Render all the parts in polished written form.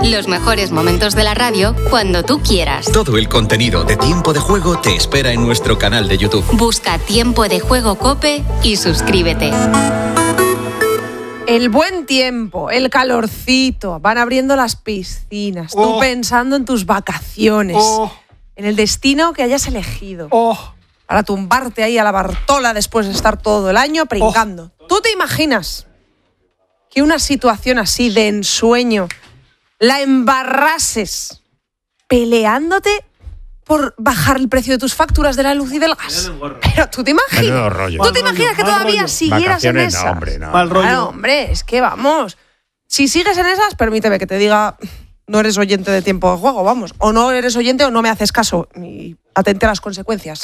Los mejores momentos de la radio cuando tú quieras. Todo el contenido de Tiempo de Juego te espera en nuestro canal de YouTube. Busca Tiempo de Juego COPE y suscríbete. El buen tiempo, el calorcito, van abriendo las piscinas, tú pensando en tus vacaciones, en el destino que hayas elegido, para tumbarte ahí a la Bartola después de estar todo el año pringando. ¿Tú te imaginas que una situación así de ensueño la embarrases peleándote por bajar el precio de tus facturas de la luz y del gas? Pero tú te imaginas, ¿tú te imaginas que todavía siguieras en esas? No, hombre, no. Claro, hombre, es que vamos. Si sigues en esas, permíteme que te diga, no eres oyente de Tiempo de Juego, vamos. O no eres oyente o no me haces caso. Y atente a las consecuencias.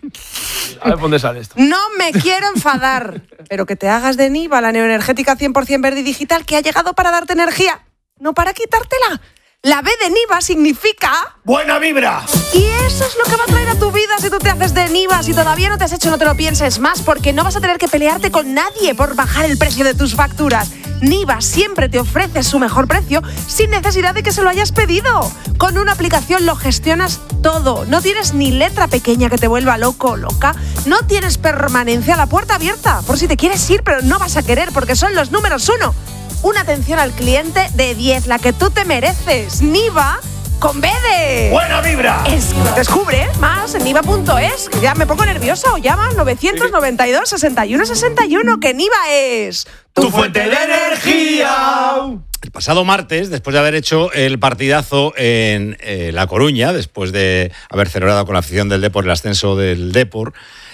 A ver, ¿dónde sale esto? No me quiero enfadar, pero que te hagas de Niva, la neoenergética 100% verde y digital que ha llegado para darte energía, no para quitártela. La B de Niva significa... ¡buena vibra! Y eso es lo que va a traer a tu vida si tú te haces de Niva. Si todavía no te has hecho, no te lo pienses más, porque no vas a tener que pelearte con nadie por bajar el precio de tus facturas. Niva siempre te ofrece su mejor precio sin necesidad de que se lo hayas pedido. Con una aplicación lo gestionas todo. No tienes ni letra pequeña que te vuelva loco o loca. No tienes permanencia a la puerta abierta por si te quieres ir, pero no vas a querer porque son los números 1. Una atención al cliente de 10, la que tú te mereces. Niva con B de... ¡buena vibra! Descubre más en niva.es, que ya me pongo nerviosa, o llama al 992 61 61, que Niva es... ¡tu fuente de energía! El pasado martes, después de haber hecho el partidazo en La Coruña, después de haber celebrado con la afición del Depor el ascenso del Depor,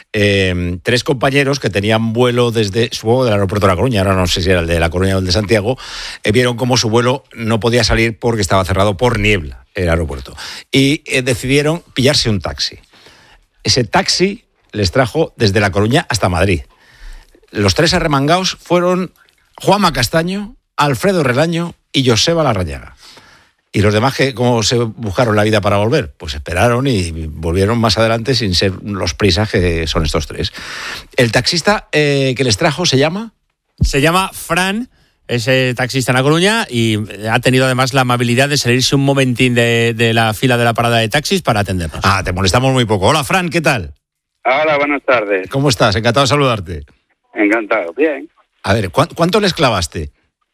3 compañeros que tenían vuelo desde, supongo, del aeropuerto de La Coruña, ahora no sé si era el de La Coruña o el de Santiago, vieron cómo su vuelo no podía salir porque estaba cerrado por niebla el aeropuerto. Y decidieron pillarse un taxi. Ese taxi les trajo desde La Coruña hasta Madrid. Los 3 arremangaos fueron Juanma Castaño, Alfredo Relaño y Joseba Larrañaga. ¿Y los demás cómo se buscaron la vida para volver? Pues esperaron y volvieron más adelante sin ser los prisas que son estos 3. ¿El taxista que les trajo se llama? Se llama Fran, es taxista en La Coruña y ha tenido además la amabilidad de salirse un momentín de la fila de la parada de taxis para atendernos. Ah, te molestamos muy poco. Hola, Fran, ¿qué tal? Hola, buenas tardes. ¿Cómo estás? Encantado de saludarte. Encantado, bien. A ver, ¿cuánto les clavaste?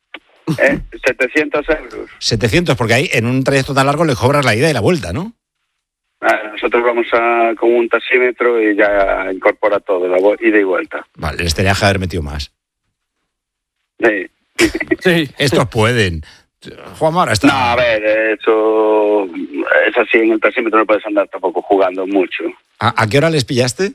700 euros. 700, porque ahí en un trayecto tan largo le cobras la ida y la vuelta, ¿no? Nosotros vamos con un taxímetro y ya incorpora todo, la ida y vuelta. Vale, les tenía que haber metido más. Sí. Sí. Estos pueden. Juan Mara está... No, a ver, eso es así, en el taxímetro no puedes andar tampoco jugando mucho. ¿A qué hora les pillaste?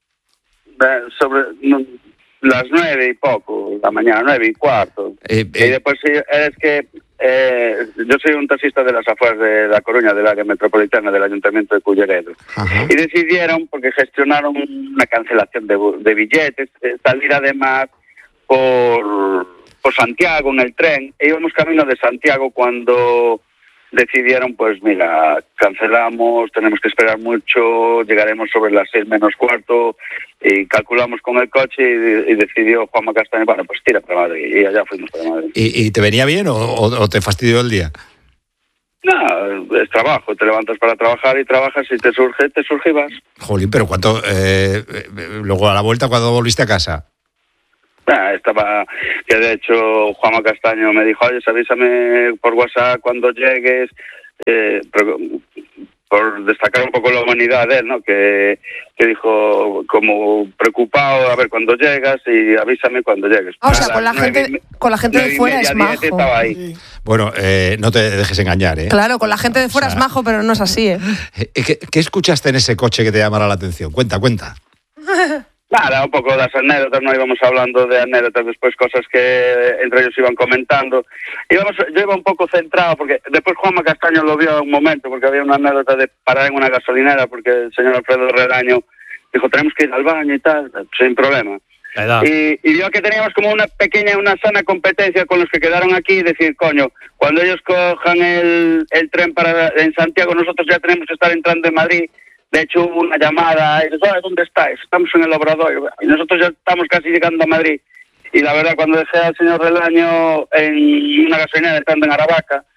Las 9 y poco, la mañana, 9 y cuarto. Y después es que yo soy un taxista de las afueras de La Coruña, del área metropolitana del Ayuntamiento de Culleredo. Ajá. Y decidieron, porque gestionaron una cancelación de billetes, salir además por Santiago en el tren. E íbamos camino de Santiago cuando decidieron, pues mira, cancelamos, tenemos que esperar mucho, llegaremos sobre las 6 menos cuarto, y calculamos con el coche y decidió Juanma Castaño, bueno, pues tira para Madrid, y allá fuimos para Madrid. ¿Y te venía bien o te fastidió el día? No, es trabajo, te levantas para trabajar y trabajas, y te surge y vas. Jolín, pero ¿cuánto? Luego a la vuelta, ¿cuándo volviste a casa? Estaba, que de hecho Juanma Castaño me dijo, oye, avísame por WhatsApp cuando llegues, por destacar un poco la humanidad de él, ¿no? Que dijo como preocupado, a ver cuando llegas y avísame cuando llegues. O sea, con la gente de fuera es majo. Estaba ahí. Bueno, no te dejes engañar, ¿eh? Claro, con la gente de fuera es majo, pero no es así, ¿eh? ¿Qué escuchaste en ese coche que te llamará la atención? Cuenta. Nada, un poco las anécdotas, no íbamos hablando de anécdotas, después cosas que entre ellos iban comentando. Yo iba un poco centrado, porque después Juanma Castaño lo vio un momento, porque había una anécdota de parar en una gasolinera, porque el señor Alfredo Relaño dijo, tenemos que ir al baño y tal, sin problema. Y vio que teníamos como una sana competencia con los que quedaron aquí, y decir, coño, cuando ellos cojan el tren en Santiago, nosotros ya tenemos que estar entrando en Madrid. De hecho, hubo una llamada, y dices, ¿dónde estáis? Estamos en el Obrador, y nosotros ya estamos casi llegando a Madrid. Y la verdad, cuando dejé al señor Relaño en una gasolinera entrando en Aravaca,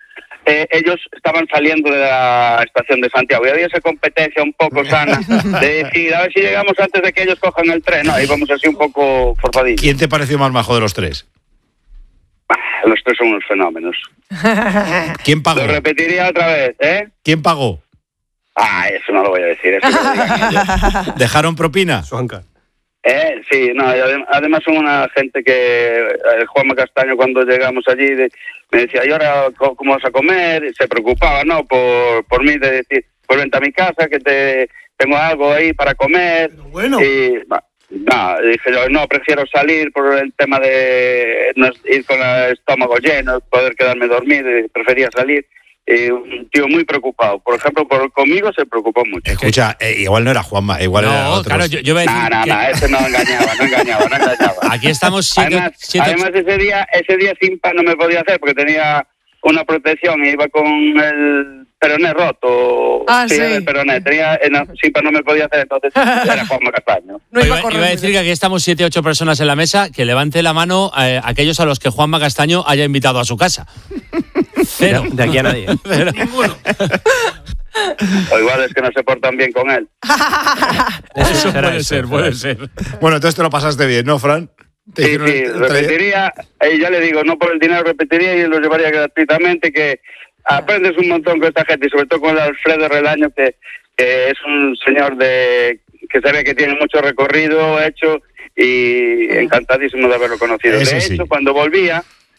ellos estaban saliendo de la estación de Santiago y había esa competencia un poco sana de decir, a ver si llegamos antes de que ellos cojan el tren, ¿no? Íbamos así un poco forzadillos. ¿Quién te pareció más majo de los tres? Los tres son unos fenómenos. ¿Quién pagó? Lo repetiría otra vez, ¿eh? ¿Quién pagó? Eso no lo voy a decir, eso lo digan ellos. ¿Dejaron propina? Suanca. Sí, no, y además son una gente que Juanma Castaño, cuando llegamos allí me decía, ¿y ahora cómo vas a comer? Se preocupaba, ¿no? Por mí, de decir, pues vente a mi casa que tengo algo ahí para comer. Pero bueno. Y dije yo, no, prefiero salir por el tema de no ir con el estómago lleno, poder quedarme dormido, prefería salir. Un tío muy preocupado. Por ejemplo, conmigo se preocupó mucho. Escucha, igual no era Juanma, igual era otro. Claro, yo iba a decir ese no engañaba. Aquí estamos además, ese día Simpa no me podía hacer porque tenía una protección y iba con el peroné roto. Sí. El peroné. Simpa no me podía hacer, entonces era Juanma Castaño. Iba a decir que aquí estamos 7-8 personas en la mesa, que levante la mano aquellos a los que Juanma Castaño haya invitado a su casa. Cero. De aquí a nadie. Ninguno. O igual es que no se portan bien con él. Eso puede ser. Bueno, entonces te lo pasaste bien, ¿no, Fran? Sí, repetiría, y ya le digo, no por el dinero repetiría y lo llevaría gratuitamente, que aprendes un montón con esta gente y sobre todo con el Alfredo Relaño, que es un señor que se ve que tiene mucho recorrido hecho y encantadísimo de haberlo conocido. Eso de sí. hecho, cuando volvía,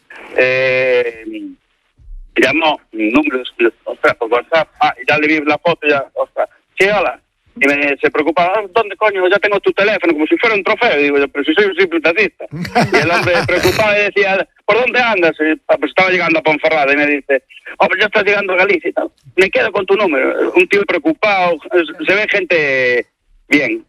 llamó mi número, ostras, por WhatsApp, y ya le vi la foto, ya, ostras, sí, hola. Y se preocupaba, ¿dónde coño? Ya tengo tu teléfono, como si fuera un trofeo. Y digo yo, pero si soy un simple taxista. Y el hombre preocupado y decía, ¿por dónde andas? Y, pues estaba llegando a Ponferrada y me dice, pues ya estás llegando a Galicia y tal. Me quedo con tu número. Un tío preocupado, se ve gente bien.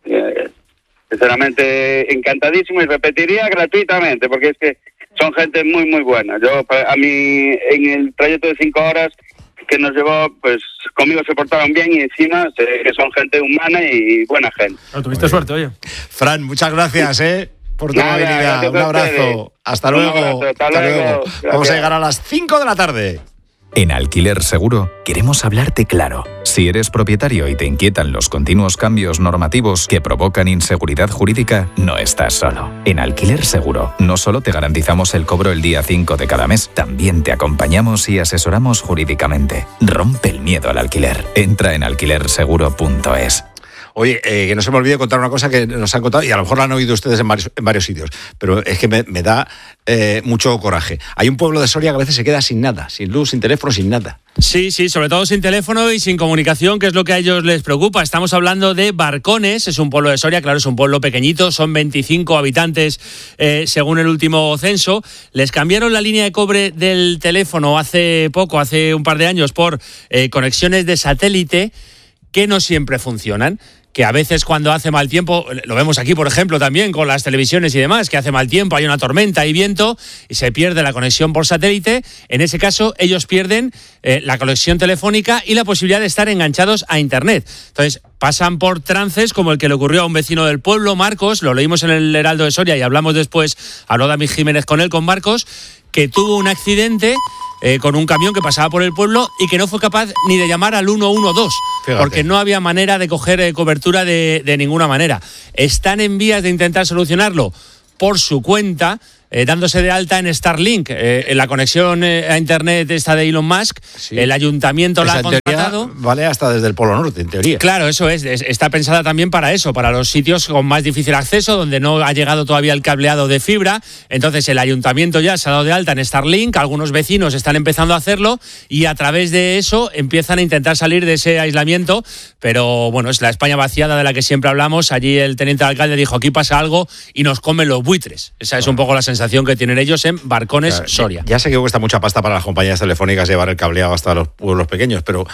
Sinceramente, encantadísimo y repetiría gratuitamente, porque es que son gente muy, muy buena. Yo, a mí, en el trayecto de 5 horas que nos llevó, pues conmigo se portaron bien y encima que son gente humana y buena gente. No, tuviste suerte, oye. Fran, muchas gracias, por tu amabilidad. Un abrazo. Hasta luego. Hasta luego. Vamos a llegar a las 5 de la tarde. En Alquiler Seguro queremos hablarte claro. Si eres propietario y te inquietan los continuos cambios normativos que provocan inseguridad jurídica, no estás solo. En Alquiler Seguro no solo te garantizamos el cobro el día 5 de cada mes, también te acompañamos y asesoramos jurídicamente. Rompe el miedo al alquiler. Entra en alquilerseguro.es. Oye, que no se me olvide contar una cosa que nos han contado, y a lo mejor la han oído ustedes en varios sitios, pero es que me da mucho coraje. Hay un pueblo de Soria que a veces se queda sin nada, sin luz, sin teléfono, sin nada. Sí, sobre todo sin teléfono y sin comunicación, que es lo que a ellos les preocupa. Estamos hablando de Barcones, es un pueblo de Soria, claro, es un pueblo pequeñito, son 25 habitantes según el último censo. Les cambiaron la línea de cobre del teléfono hace un par de años, por conexiones de satélite que no siempre funcionan. Que a veces cuando hace mal tiempo, lo vemos aquí por ejemplo también con las televisiones y demás, que hace mal tiempo, hay una tormenta, hay viento y se pierde la conexión por satélite. En ese caso ellos pierden la conexión telefónica y la posibilidad de estar enganchados a internet. Entonces pasan por trances como el que le ocurrió a un vecino del pueblo, Marcos, lo leímos en el Heraldo de Soria y hablamos después, habló David Jiménez con Marcos, que tuvo un accidente con un camión que pasaba por el pueblo y que no fue capaz ni de llamar al 112, Fíjate. Porque no había manera de coger cobertura de ninguna manera. Están en vías de intentar solucionarlo por su cuenta, dándose de alta en Starlink, en la conexión a internet esta de Elon Musk. Sí. El ayuntamiento la ha contratado. Vale hasta desde el Polo Norte, en teoría. Claro, eso es. Está pensada también para eso, para los sitios con más difícil acceso, donde no ha llegado todavía el cableado de fibra. Entonces el ayuntamiento ya se ha dado de alta en Starlink, algunos vecinos están empezando a hacerlo y a través de eso empiezan a intentar salir de ese aislamiento. Pero bueno, es la España vaciada de la que siempre hablamos. Allí el teniente alcalde dijo, aquí pasa algo y nos comen los buitres. Esa es un poco la sensación que tienen ellos en Barcones, claro, Soria. Ya sé que cuesta mucha pasta para las compañías telefónicas llevar el cableado hasta los pueblos pequeños, pero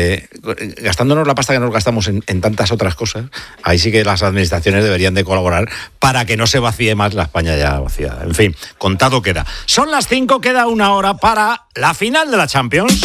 gastándonos la pasta que nos gastamos en tantas otras cosas, ahí sí que las administraciones deberían de colaborar para que no se vacíe más la España ya vaciada. En fin, contado queda. Son las 5, queda una hora para la final de la Champions.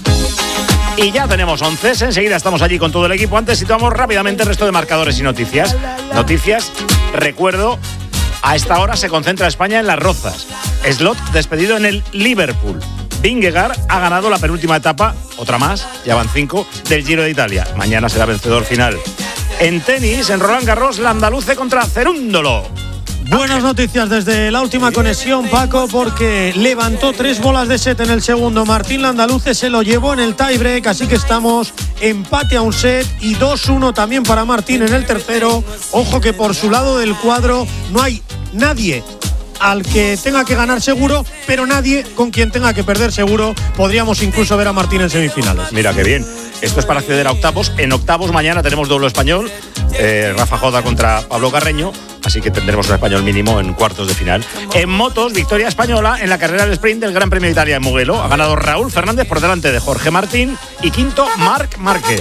Y ya tenemos 11, enseguida estamos allí con todo el equipo. Antes situamos rápidamente el resto de marcadores y noticias. Recuerdo, a esta hora se concentra España en Las Rozas. Slot despedido en el Liverpool. Vingegaard ha ganado la penúltima etapa, otra más, ya van 5, del Giro de Italia. Mañana será vencedor final. En tenis, en Roland Garros, Landaluce contra Cerúndolo. Buenas noticias desde la última conexión, Paco, porque levantó 3 bolas de set en el segundo. Martín Landaluce se lo llevó en el tiebreak, así que estamos empate a un set y 2-1 también para Martín en el tercero. Ojo que por su lado del cuadro no hay nadie al que tenga que ganar seguro, pero nadie con quien tenga que perder seguro. Podríamos incluso ver a Martín en semifinales. Mira qué bien. Esto es para acceder a octavos. En octavos mañana tenemos doble español, Rafa Joda contra Pablo Carreño, así que tendremos un español mínimo en cuartos de final. En motos, victoria española en la carrera del sprint del Gran Premio de Italia en Mugello. Ha ganado Raúl Fernández por delante de Jorge Martín y quinto Marc Márquez.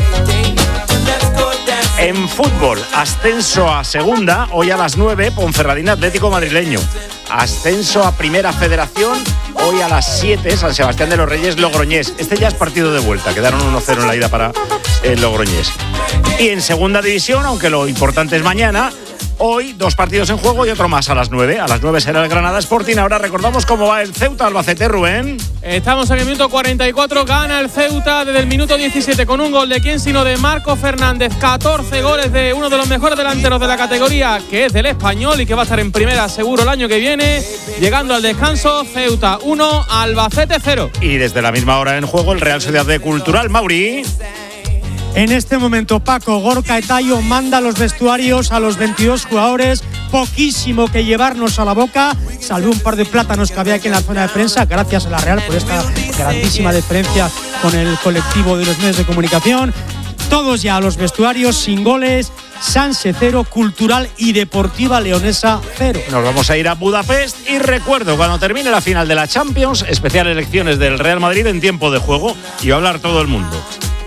En fútbol, ascenso a segunda, hoy a las 9, Ponferradina Atlético Madrileño. Ascenso a Primera Federación, hoy a las 7, San Sebastián de los Reyes, Logroñés. Este ya es partido de vuelta, quedaron 1-0 en la ida para el Logroñés. Y en segunda división, aunque lo importante es mañana, hoy 2 partidos en juego y otro más a las 9. A las 9 será el Granada Sporting. Ahora recordamos cómo va el Ceuta Albacete, Rubén. Estamos en el minuto 44, gana el Ceuta desde el minuto 17 con un gol de quién sino de Marco Fernández. 14 goles de uno de los mejores delanteros de la categoría, que es del Español y que va a estar en primera seguro el año que viene. Llegando al descanso, Ceuta 1, Albacete 0. Y desde la misma hora en juego el Real Sociedad de Cultural, Mauri. En este momento, Paco, Gorka Etayo manda los vestuarios a los 22 jugadores. Poquísimo que llevarnos a la boca, salvo un par de plátanos que había aquí en la zona de prensa. Gracias a la Real por esta grandísima diferencia con el colectivo de los medios de comunicación. Todos ya a los vestuarios, sin goles. Sanse 0, Cultural y Deportiva Leonesa 0. Nos vamos a ir a Budapest y recuerdo, cuando termine la final de la Champions, especial elecciones del Real Madrid en tiempo de juego, y va a hablar todo el mundo.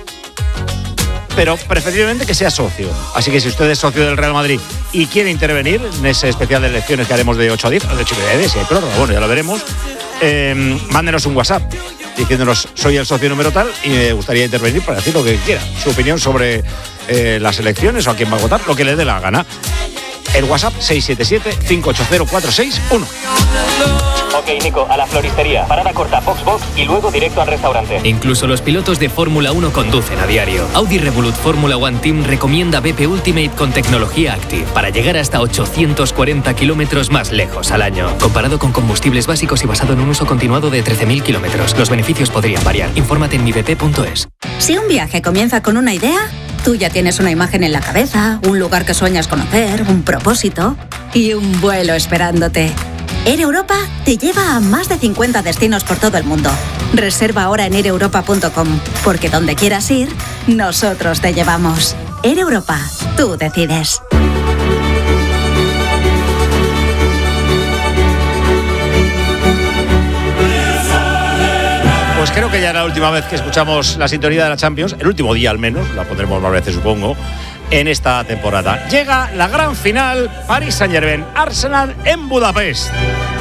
Pero preferiblemente que sea socio. Así que si usted es socio del Real Madrid y quiere intervenir en ese especial de elecciones que haremos de 8 a 10, o de 8 a 10, si hay prórroga, bueno, ya lo veremos, mándenos un WhatsApp diciéndonos soy el socio número tal y me gustaría intervenir para decir lo que quiera, su opinión sobre las elecciones o a quién va a votar, lo que le dé la gana. El WhatsApp 677-580-461. Ok, Nico, a la floristería. Parada corta, Box y luego directo al restaurante. Incluso los pilotos de Fórmula 1 conducen a diario. Audi Revolut Fórmula One Team recomienda BP Ultimate con tecnología Active para llegar hasta 840 kilómetros más lejos al año. Comparado con combustibles básicos y basado en un uso continuado de 13.000 kilómetros. Los beneficios podrían variar. Infórmate en mibp.es. Si un viaje comienza con una idea, tú ya tienes una imagen en la cabeza, un lugar que sueñas conocer, un propósito y un vuelo esperándote. Air Europa te lleva a más de 50 destinos por todo el mundo. Reserva ahora en aireuropa.com, porque donde quieras ir, nosotros te llevamos. Air Europa, tú decides. Pues creo que ya era la última vez que escuchamos la sintonía de la Champions, el último día al menos, la pondremos más veces supongo, en esta temporada. Llega la gran final, Paris Saint-Germain-Arsenal en Budapest.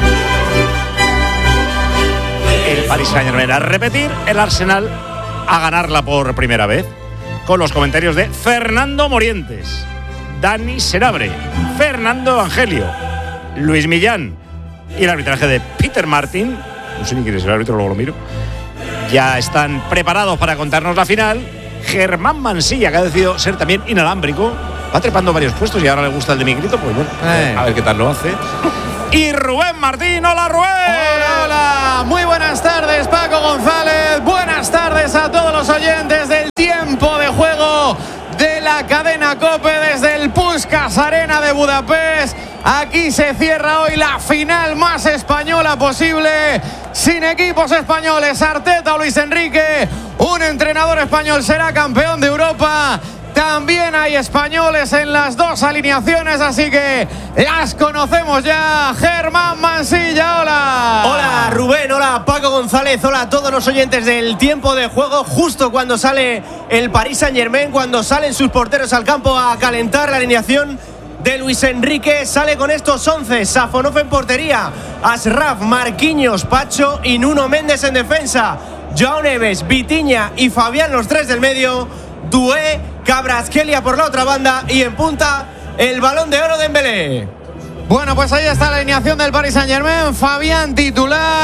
El Paris Saint-Germain a repetir, el Arsenal a ganarla por primera vez, con los comentarios de Fernando Morientes, Dani Senabre, Fernando Evangelio, Luis Millán y el arbitraje de Peter Martin. No sé ni quién es el árbitro, luego lo miro. Ya están preparados para contarnos la final. Germán Mansilla, que ha decidido ser también inalámbrico, va trepando varios puestos y ahora le gusta el de mi grito, pues bueno, a ver qué tal lo hace. Y Rubén Martín, hola Rubén. Hola, hola, muy buenas tardes Paco González, buenas tardes a todos los oyentes del tiempo de juego de la cadena COPE desde el Puskás Arena de Budapest. Aquí se cierra hoy la final más española posible, sin equipos españoles. Arteta o Luis Enrique, un entrenador español será campeón de Europa. También hay españoles en las dos alineaciones, así que las conocemos ya. Germán Mansilla, hola. Hola Rubén, hola Paco González, hola a todos los oyentes del tiempo de juego. Justo cuando sale el Paris Saint-Germain, cuando salen sus porteros al campo a calentar la alineación de Luis Enrique, sale con estos 11. Safonov en portería, Ashraf, Marquinhos, Pacho y Nuno Méndez en defensa. Joao Neves, Vitinha y Fabián, los tres del medio. Doué, Kvaratskhelia por la otra banda y en punta el Balón de Oro de Dembélé. Bueno, pues ahí está la alineación del Paris Saint-Germain. Fabián titular,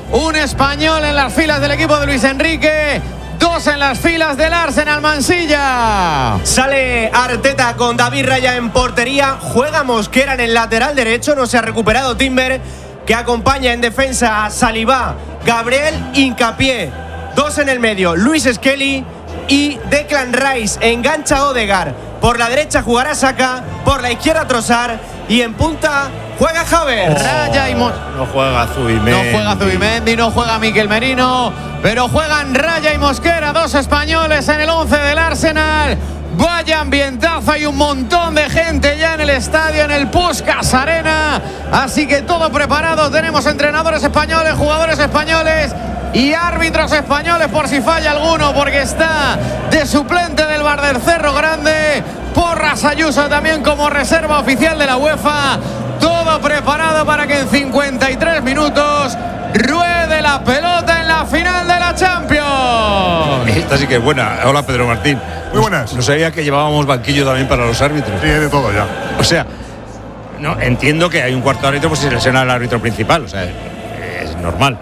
un español en las filas del equipo de Luis Enrique, 2 en las filas del Arsenal Mansilla. Sale Arteta con David Raya en portería, juega Mosquera en el lateral derecho, no se ha recuperado Timber, que acompaña en defensa a Saliba, Gabriel, Hincapié, 2 en el medio, Luis Skelly y Declan Rice, engancha Odegaard. Por la derecha jugará Saka, por la izquierda Trossard y en punta juega Havertz. Raya y No juega Zubimendi. No juega Zubimendi, no juega Mikel Merino, pero juegan Raya y Mosquera, 2 españoles en el 11 del Arsenal. Vaya ambientazo, hay un montón de gente ya en el estadio, en el Puskás Arena. Así que todo preparado, tenemos entrenadores españoles, jugadores españoles y árbitros españoles por si falla alguno, porque está de suplente del Bar del Cerro Grande Porras Ayuso también como reserva oficial de la UEFA. Todo preparado para que en 53 minutos ruede la pelota en la final de la Champions. Esta sí que es buena. Hola, Pedro Martín. Muy buenas. No sabía que llevábamos banquillo también para los árbitros. Sí, de todo ya. O sea, no entiendo que hay un cuarto árbitro por si se lesiona el árbitro principal. O sea, es normal.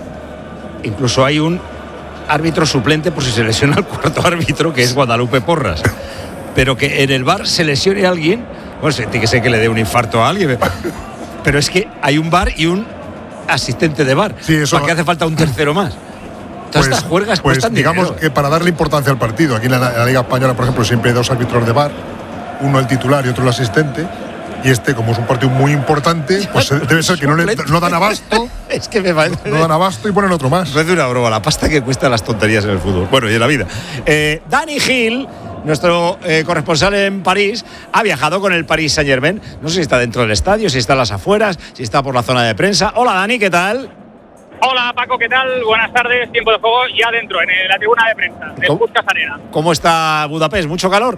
Incluso hay un árbitro suplente por si se lesiona el cuarto árbitro, que es Guadalupe Porras. Pero que en el VAR se lesione a alguien, bueno, tiene que ser que le dé un infarto a alguien. Pero es que hay un VAR y un asistente de VAR. Sí, eso. ¿Para qué hace falta un tercero más? Todas estas juergas cuestan digamos dinero. Que para darle importancia al partido, aquí en la Liga Española, por ejemplo, siempre hay 2 árbitros de VAR, uno el titular y otro el asistente. Y como es un partido muy importante, pues debe ser que no dan abasto. Es que me parece. No dan abasto y ponen otro más. Me parece una broma, la pasta que cuesta las tonterías en el fútbol. Bueno, y en la vida. Dani Gil, nuestro corresponsal en París, ha viajado con el Paris Saint-Germain. No sé si está dentro del estadio, si está en las afueras, si está por la zona de prensa. Hola, Dani, ¿qué tal? Hola, Paco, ¿qué tal? Buenas tardes, tiempo de juego ya dentro, en la tribuna de prensa del Puskás Arena. ¿Cómo está Budapest? ¿Mucho calor?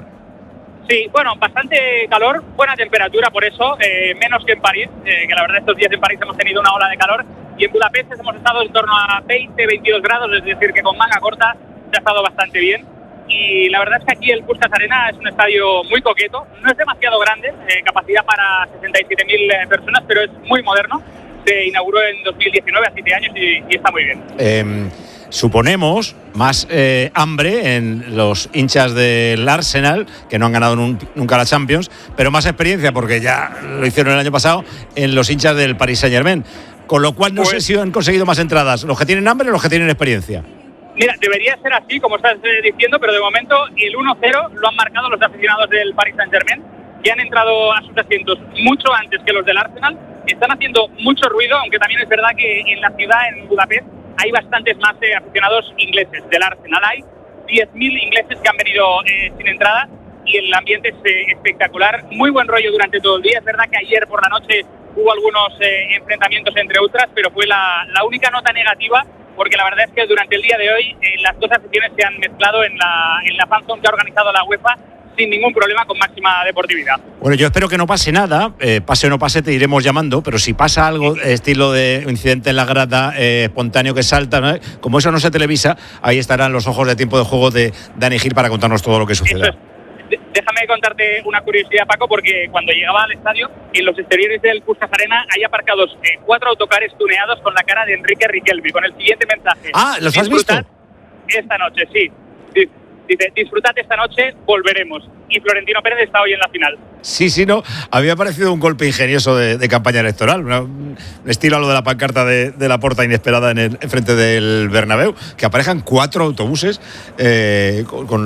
Sí, bueno, bastante calor, buena temperatura por eso, menos que en París, que la verdad estos días en París hemos tenido una ola de calor, y en Budapest hemos estado en torno a 20-22 grados, es decir, que con manga corta se ha estado bastante bien. Y la verdad es que aquí el Puskás Arena es un estadio muy coqueto, no es demasiado grande, capacidad para 67.000 personas, pero es muy moderno. Se inauguró en 2019, a 7 años, y está muy bien. Suponemos más hambre en los hinchas del Arsenal, que no han ganado nunca la Champions, pero más experiencia, porque ya lo hicieron el año pasado, en los hinchas del Paris Saint-Germain. Con lo cual no sé si han conseguido más entradas, los que tienen hambre o los que tienen experiencia. Mira, debería ser así, como estás diciendo, pero de momento el 1-0 lo han marcado los aficionados del Paris Saint-Germain, que han entrado a sus asientos mucho antes que los del Arsenal. Están haciendo mucho ruido, aunque también es verdad que en la ciudad, en Budapest, hay bastantes más aficionados ingleses del Arsenal. Hay 10.000 ingleses que han venido sin entrada y el ambiente es espectacular. Muy buen rollo durante todo el día. Es verdad que ayer por la noche hubo algunos enfrentamientos entre ultras, pero fue la única nota negativa, porque la verdad es que durante el día de hoy las dos aficiones se han mezclado en la fan zone que ha organizado la UEFA sin ningún problema, con máxima deportividad. Bueno, yo espero que no pase nada, pase o no pase te iremos llamando, pero si pasa algo, estilo de incidente en la grada, espontáneo que salta, ¿no? Como eso no se televisa, ahí estarán los ojos de tiempo de juego de Dani Gil para contarnos todo lo que suceda. Déjame contarte una curiosidad, Paco, porque cuando llegaba al estadio, en los exteriores del Puskás Arena hay aparcados 4 autocares tuneados con la cara de Enrique Riquelme, con el siguiente mensaje. Ah, ¿los has visto? Esta noche, sí. Dice, disfrutad esta noche, volveremos. Y Florentino Pérez está hoy en la final. Sí, no. Había parecido un golpe ingenioso de campaña electoral. Un estilo a lo de la pancarta de Laporta inesperada en frente del Bernabéu, que aparejan 4 autobuses con